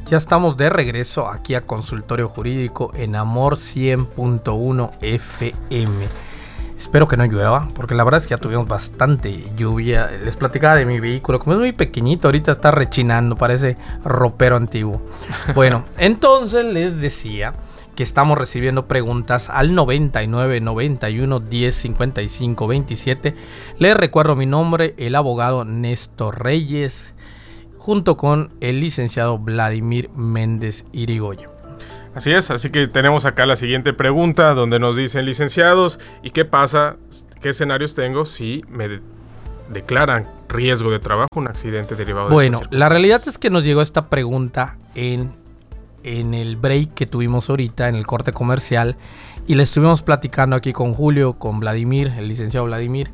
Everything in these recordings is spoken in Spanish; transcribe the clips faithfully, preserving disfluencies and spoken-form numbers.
Ya estamos de regreso aquí a Consultorio Jurídico en Amor cien punto uno F M. Espero que no llueva, porque la verdad es que ya tuvimos bastante lluvia. Les platicaba de mi vehículo, como es muy pequeñito, ahorita está rechinando, parece ropero antiguo. Bueno, entonces les decía que estamos recibiendo preguntas al noventa y nueve, noventa y uno, diez, cincuenta y cinco, veintisiete. Les recuerdo mi nombre, el abogado Néstor Reyes, junto con el licenciado Vladimir Méndez Irigoyen. Así es, así que tenemos acá la siguiente pregunta donde nos dicen: licenciados, ¿y qué pasa? ¿Qué escenarios tengo si me de- declaran riesgo de trabajo, un accidente derivado de Bueno, estas la realidad es que nos llegó esta pregunta en, en el break que tuvimos ahorita, en el corte comercial, y le estuvimos platicando aquí con Julio, con Vladimir, el licenciado Vladimir,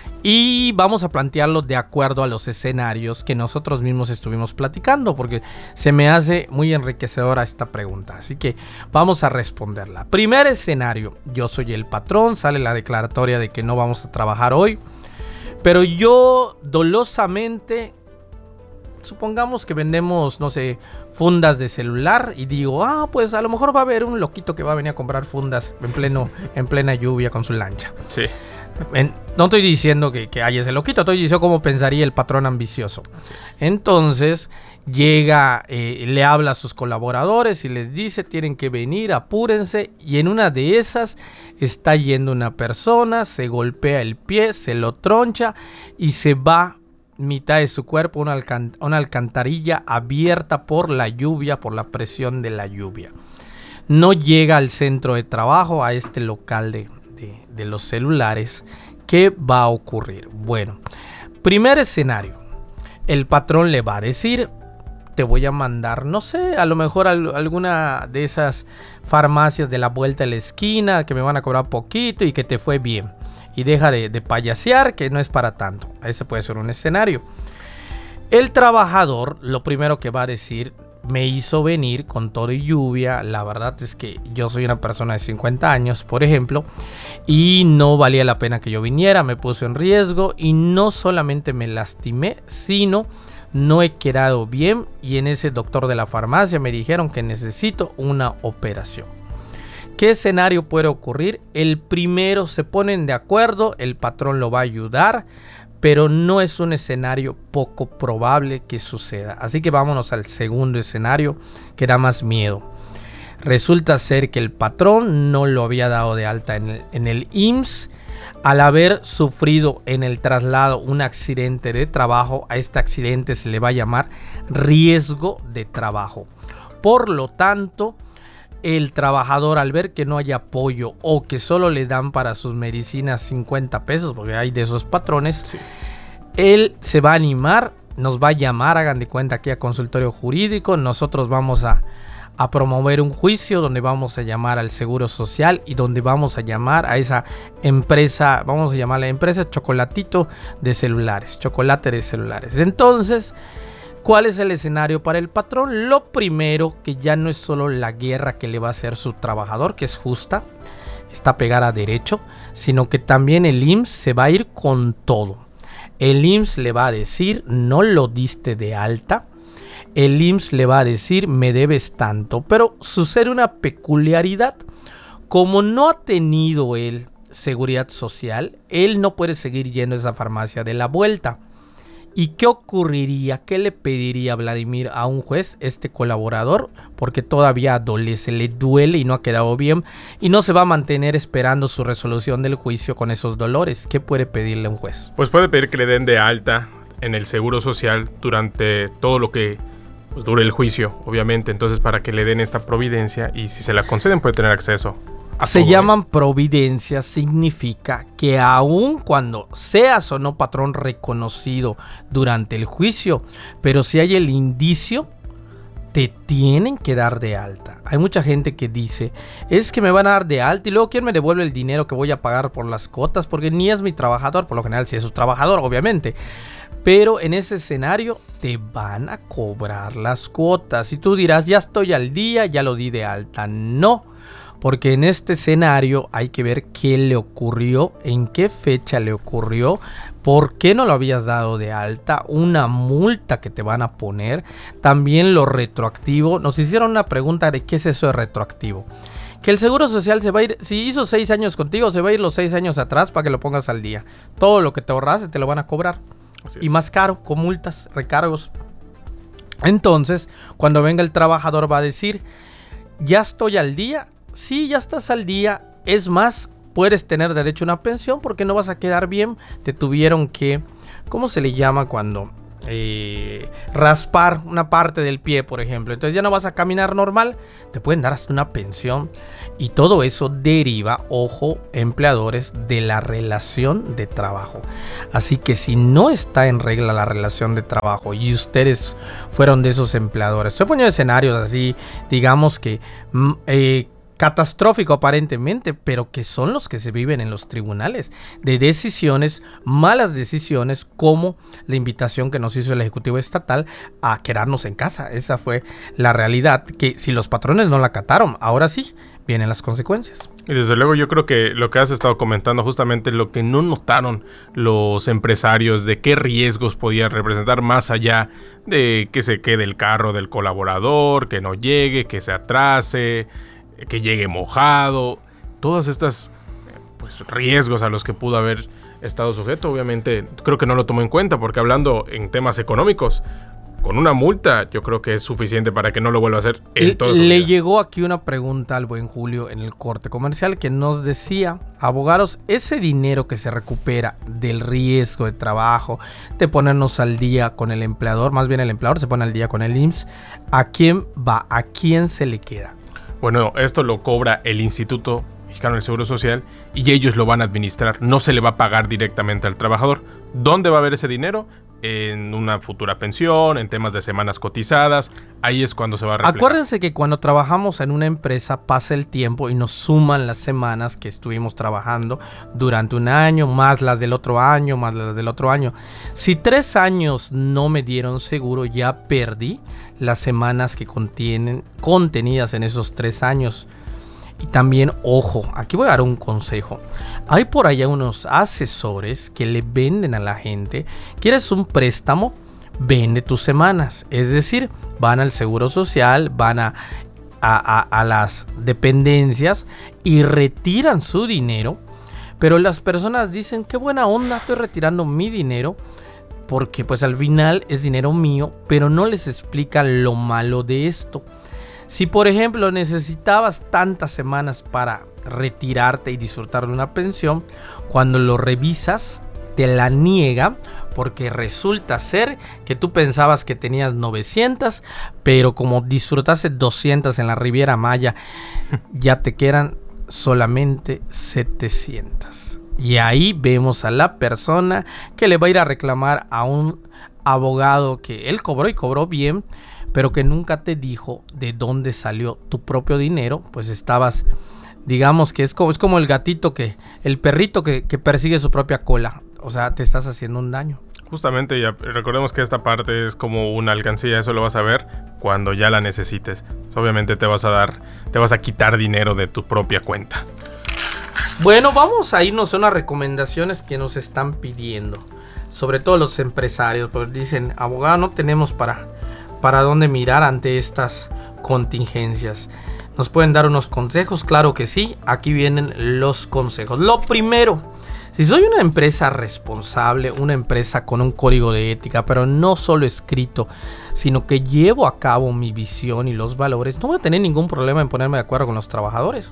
y vamos a plantearlo de acuerdo a los escenarios que nosotros mismos estuvimos platicando, porque se me hace muy enriquecedora esta pregunta. Así que vamos a responderla. Primer escenario: yo soy el patrón, sale la declaratoria de que no vamos a trabajar hoy, pero yo dolosamente, supongamos que vendemos, no sé, fundas de celular, y digo, ah, pues a lo mejor va a haber un loquito que va a venir a comprar fundas en pleno, en plena lluvia con su lancha. Sí. En, no estoy diciendo que, que haya ese loquito, estoy diciendo cómo pensaría el patrón ambicioso. Entonces llega, eh, le habla a sus colaboradores y les dice: tienen que venir, apúrense. Y en una de esas está yendo una persona, se golpea el pie, se lo troncha y se va mitad de su cuerpo, una, alcan- una alcantarilla abierta por la lluvia, por la presión de la lluvia. No llega al centro de trabajo, a este local de De, de los celulares. ¿Qué va a ocurrir? Bueno, primer escenario: el patrón le va a decir: te voy a mandar, no sé, a lo mejor a alguna de esas farmacias de la vuelta de la esquina que me van a cobrar poquito y que te fue bien, y deja de, de payasear, que no es para tanto. Ese puede ser un escenario. El trabajador lo primero que va a decir: me hizo venir con todo y lluvia, la verdad es que yo soy una persona de cincuenta años, por ejemplo, y no valía la pena que yo viniera, me puse en riesgo y no solamente me lastimé, sino no he quedado bien, y en ese doctor de la farmacia me dijeron que necesito una operación. ¿Qué escenario puede ocurrir? El primero, se ponen de acuerdo, el patrón lo va a ayudar, pero no es un escenario poco probable que suceda. Así que vámonos al segundo escenario, que da más miedo. Resulta ser que el patrón no lo había dado de alta en el, en el I M S S. Al haber sufrido en el traslado un accidente de trabajo, a este accidente se le va a llamar riesgo de trabajo. Por lo tanto, el trabajador, al ver que no hay apoyo o que solo le dan para sus medicinas cincuenta pesos, porque hay de esos patrones, sí, él se va a animar, nos va a llamar, hagan de cuenta, aquí a Consultorio Jurídico. Nosotros vamos a, a promover un juicio donde vamos a llamar al Seguro Social y donde vamos a llamar a esa empresa, vamos a llamarla empresa Chocolatito de celulares, chocolate de celulares. Entonces, ¿cuál es el escenario para el patrón? Lo primero, que ya no es solo la guerra que le va a hacer su trabajador, que es justa, está pegada a derecho, sino que también el I M S S se va a ir con todo. El I M S S le va a decir: no lo diste de alta. El I M S S le va a decir: me debes tanto. Pero sucede una peculiaridad. Como no ha tenido él seguridad social, él no puede seguir yendo a esa farmacia de la vuelta. ¿Y qué ocurriría? ¿Qué le pediría Vladimir a un juez, este colaborador? Porque todavía adolece, le duele y no ha quedado bien, y no se va a mantener esperando su resolución del juicio con esos dolores. ¿Qué puede pedirle a un juez? Pues puede pedir que le den de alta en el Seguro Social durante todo lo que pues, dure el juicio, obviamente. Entonces, para que le den esta providencia, y si se la conceden puede tener acceso. Se todo, llaman ¿eh? providencias, significa que aun cuando seas o no patrón reconocido durante el juicio, pero si hay el indicio, te tienen que dar de alta. Hay mucha gente que dice: es que me van a dar de alta y luego ¿quién me devuelve el dinero que voy a pagar por las cuotas? Porque ni es mi trabajador, por lo general sí es su trabajador, obviamente. Pero en ese escenario te van a cobrar las cuotas. Y tú dirás: ya estoy al día, ya lo di de alta. No. porque en este escenario hay que ver qué le ocurrió, en qué fecha le ocurrió, por qué no lo habías dado de alta, una multa que te van a poner, también lo retroactivo. Nos hicieron una pregunta de qué es eso de retroactivo. Que el Seguro Social se va a ir, si hizo seis años contigo, se va a ir los seis años atrás para que lo pongas al día. Todo lo que te ahorraste te lo van a cobrar. Y más caro, con multas, recargos. Entonces, cuando venga el trabajador va a decir, ya estoy al día. Sí, ya estás al día. Es más, puedes tener derecho a una pensión porque no vas a quedar bien. Te tuvieron que, ¿cómo se le llama cuando? Eh, raspar una parte del pie, por ejemplo. Entonces ya no vas a caminar normal. Te pueden dar hasta una pensión. Y todo eso deriva, ojo, empleadores, de la relación de trabajo. Así que si no está en regla la relación de trabajo y ustedes fueron de esos empleadores, estoy poniendo escenarios así, digamos que eh, catastrófico aparentemente, pero que son los que se viven en los tribunales, de decisiones, malas decisiones, como la invitación que nos hizo el Ejecutivo Estatal a quedarnos en casa. Esa fue la realidad, que si los patrones no la acataron, ahora sí vienen las consecuencias. Y desde luego yo creo que lo que has estado comentando, justamente lo que no notaron los empresarios de qué riesgos podía representar, más allá de que se quede el carro del colaborador, que no llegue, que se atrase, que llegue mojado, todas estas pues riesgos a los que pudo haber estado sujeto. Obviamente creo que no lo tomó en cuenta, porque hablando en temas económicos, con una multa yo creo que es suficiente para que no lo vuelva a hacer en todo su vida. Le llegó aquí una pregunta al buen Julio en el corte comercial que nos decía, abogados, ese dinero que se recupera del riesgo de trabajo, de ponernos al día con el empleador, más bien el empleador se pone al día con el I M S S, ¿a quién va? ¿A quién se le queda? Bueno, esto lo cobra el Instituto Mexicano del Seguro Social y ellos lo van a administrar. No se le va a pagar directamente al trabajador. ¿Dónde va a haber ese dinero? En una futura pensión, en temas de semanas cotizadas. Ahí es cuando se va a reflejar. Acuérdense que cuando trabajamos en una empresa pasa el tiempo y nos suman las semanas que estuvimos trabajando durante un año, más las del otro año, más las del otro año. Si tres años no me dieron seguro, ya perdí las semanas que contienen contenidas en esos tres años. Y también, ojo, aquí voy a dar un consejo. Hay por allá unos asesores que le venden a la gente, ¿quieres un préstamo? Vende tus semanas. Es decir, van al Seguro Social, van a, a, a, a las dependencias y retiran su dinero. Pero las personas dicen, qué buena onda, estoy retirando mi dinero, porque pues al final es dinero mío, pero no les explican lo malo de esto. Si por ejemplo necesitabas tantas semanas para retirarte y disfrutar de una pensión, cuando lo revisas te la niega, porque resulta ser que tú pensabas que tenías novecientas, pero como disfrutaste doscientas en la Riviera Maya, ya te quedan solamente setecientas. Y ahí vemos a la persona que le va a ir a reclamar a un abogado que él cobró y cobró bien, pero que nunca te dijo de dónde salió tu propio dinero. Pues estabas, digamos que es como, es como el gatito, que el perrito que, que persigue su propia cola. O sea, te estás haciendo un daño. Justamente, ya recordemos que esta parte es como una alcancía, eso lo vas a ver cuando ya la necesites. Obviamente te vas a dar, te vas a quitar dinero de tu propia cuenta. Bueno, vamos a irnos a unas recomendaciones que nos están pidiendo, sobre todo los empresarios, porque dicen, abogado, no tenemos para... para dónde mirar ante estas contingencias. ¿Nos pueden dar unos consejos? Claro que sí, aquí vienen los consejos. Lo primero, si soy una empresa responsable, una empresa con un código de ética, pero no solo escrito, sino que llevo a cabo mi visión y los valores, no voy a tener ningún problema en ponerme de acuerdo con los trabajadores.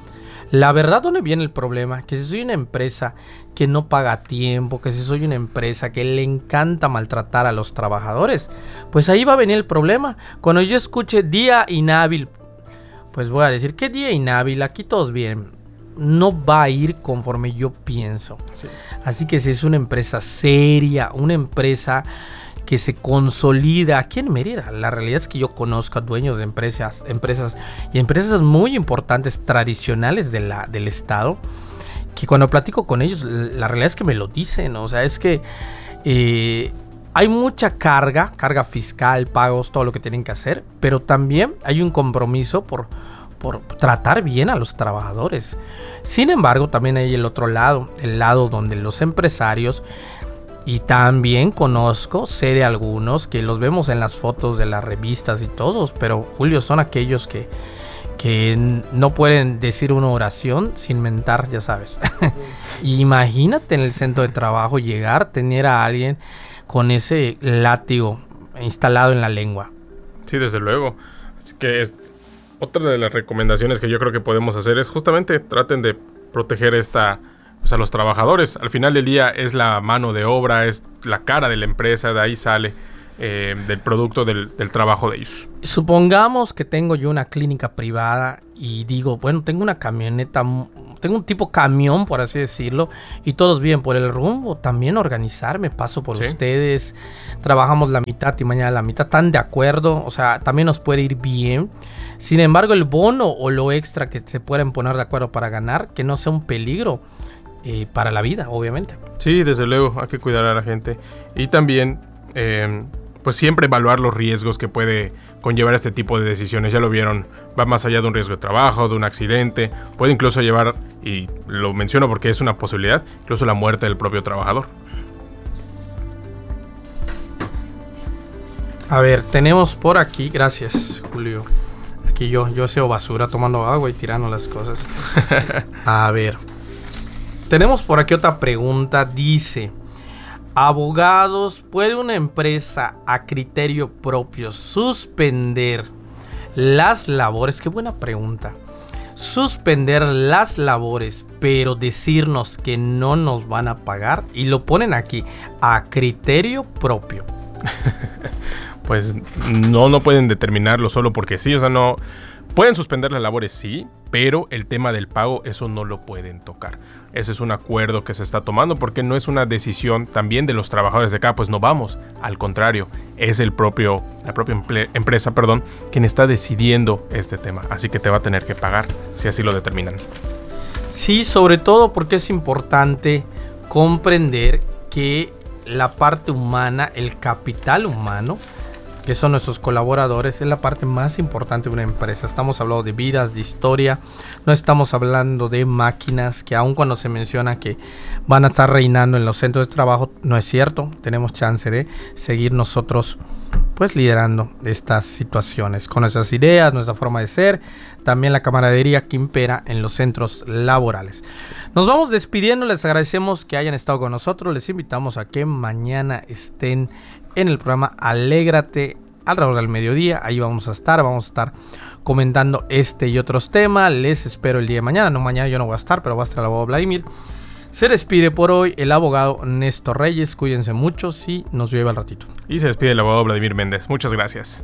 La verdad, ¿dónde viene el problema? Que si soy una empresa que no paga a tiempo, que si soy una empresa que le encanta maltratar a los trabajadores, pues ahí va a venir el problema. Cuando yo escuche día inhábil, pues voy a decir, ¿qué día inhábil? Aquí todos bien. No va a ir conforme yo pienso. Así es. Así que si es una empresa seria, una empresa que se consolida aquí en Mérida. La realidad es que yo conozco a dueños de empresas, empresas y empresas muy importantes, tradicionales de la, del estado, que cuando platico con ellos, la realidad es que me lo dicen. O sea, es que eh, hay mucha carga, carga fiscal, pagos, todo lo que tienen que hacer, pero también hay un compromiso por, por tratar bien a los trabajadores. Sin embargo, también hay el otro lado, el lado donde los empresarios, y también conozco, sé de algunos que los vemos en las fotos de las revistas y todos, pero Julio, son aquellos que, que no pueden decir una oración sin mentar, ya sabes. Imagínate en el centro de trabajo llegar, tener a alguien con ese látigo instalado en la lengua. Sí, desde luego. Así que es otra de las recomendaciones que yo creo que podemos hacer es justamente traten de proteger esta, pues, a los trabajadores. Al final del día es la mano de obra, es la cara de la empresa, de ahí sale eh, del producto del, del trabajo de ellos. Supongamos que tengo yo una clínica privada y digo, bueno, tengo una camioneta, tengo un tipo camión, por así decirlo, y todos viven por el rumbo. También organizarme, paso por ¿sí? ustedes, trabajamos la mitad y mañana la mitad, ¿están de acuerdo? O sea, también nos puede ir bien. Sin embargo, el bono o lo extra que se pueden poner de acuerdo para ganar, que no sea un peligro eh, para la vida, obviamente. Sí, desde luego, hay que cuidar a la gente. Y también, eh, pues siempre evaluar los riesgos que puede conllevar este tipo de decisiones. Ya lo vieron, va más allá de un riesgo de trabajo, de un accidente, puede incluso llevar, y lo menciono porque es una posibilidad, incluso la muerte del propio trabajador. A ver, tenemos por aquí, gracias Julio, aquí yo, yo haceo basura tomando agua y tirando las cosas. A ver, tenemos por aquí otra pregunta, dice: abogados, ¿puede una empresa a criterio propio suspender las labores? Qué buena pregunta. Suspender las labores, pero decirnos que no nos van a pagar, y lo ponen aquí, a criterio propio. Pues no, no pueden determinarlo solo porque sí, o sea, no... Pueden suspender las labores, sí, pero el tema del pago, eso no lo pueden tocar. Ese es un acuerdo que se está tomando porque no es una decisión también de los trabajadores de acá, pues no vamos. Al contrario, es el propio, la propia emple- empresa, perdón, quien está decidiendo este tema. Así que te va a tener que pagar si así lo determinan. Sí, sobre todo porque es importante comprender que la parte humana, el capital humano, que son nuestros colaboradores, es la parte más importante de una empresa. Estamos hablando de vidas, de historia, no estamos hablando de máquinas, que aun cuando se menciona que van a estar reinando en los centros de trabajo, no es cierto. Tenemos chance de seguir nosotros pues liderando estas situaciones con nuestras ideas, nuestra forma de ser, también la camaradería que impera en los centros laborales. Nos vamos despidiendo, les agradecemos que hayan estado con nosotros, les invitamos a que mañana estén en el programa Alégrate alrededor del mediodía. Ahí vamos a estar, vamos a estar comentando este y otros temas. Les espero el día de mañana. No, mañana yo no voy a estar, pero va a estar el abogado Vladimir. Se despide por hoy el abogado Néstor Reyes. Cuídense mucho, sí, nos lleva al ratito. Y se despide el abogado Vladimir Méndez. Muchas gracias.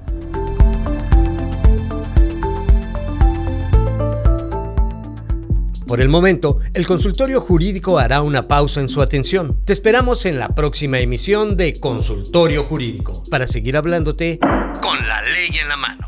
Por el momento, el consultorio jurídico hará una pausa en su atención. Te esperamos en la próxima emisión de Consultorio Jurídico para seguir hablándote con la ley en la mano.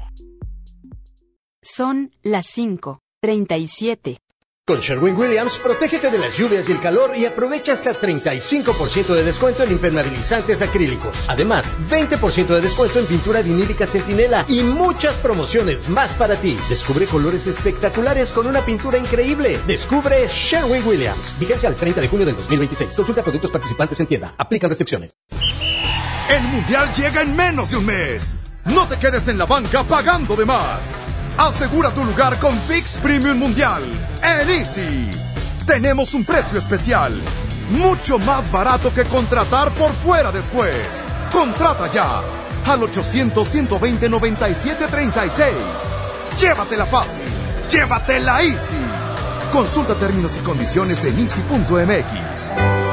Son las cinco treinta y siete. Con Sherwin-Williams, protégete de las lluvias y el calor y aprovecha hasta treinta y cinco por ciento de descuento en impermeabilizantes acrílicos. Además, veinte por ciento de descuento en pintura vinílica Centinela y muchas promociones más para ti. Descubre colores espectaculares con una pintura increíble. Descubre Sherwin-Williams. Vigencia al treinta de junio del dos mil veintiséis. Consulta productos participantes en tienda. Aplican restricciones. El Mundial llega en menos de un mes. No te quedes en la banca pagando de más. Asegura tu lugar con Fix Premium Mundial en Easy. Tenemos un precio especial, mucho más barato que contratar por fuera después. Contrata ya al ochocientos, ciento veinte, noventa y siete treinta y seis. Llévatela fácil, llévatela Easy. Consulta términos y condiciones en easy punto m x.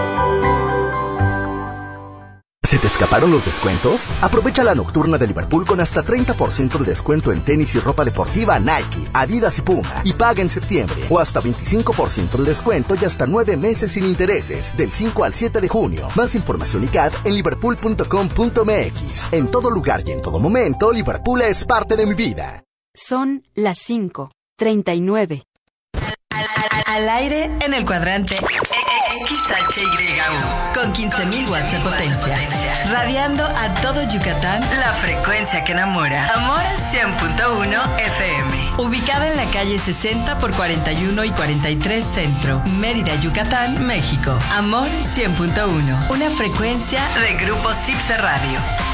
¿Se te escaparon los descuentos? Aprovecha la nocturna de Liverpool con hasta treinta por ciento de descuento en tenis y ropa deportiva Nike, Adidas y Puma, y paga en septiembre. O hasta veinticinco por ciento de descuento y hasta nueve meses sin intereses, del cinco al siete de junio. Más información y C A D en liverpool punto com punto m x. En todo lugar y en todo momento, Liverpool es parte de mi vida. Son las cinco treinta y nueve. Al, al, al aire en el cuadrante. X H Y U con quince mil watts de potencia. Radiando a todo Yucatán, la frecuencia que enamora. Amor cien punto uno F M. Ubicada en la calle sesenta por cuarenta y uno y cuarenta y tres Centro, Mérida, Yucatán, México. Amor cien punto uno. Una frecuencia de Grupo Cipse Radio.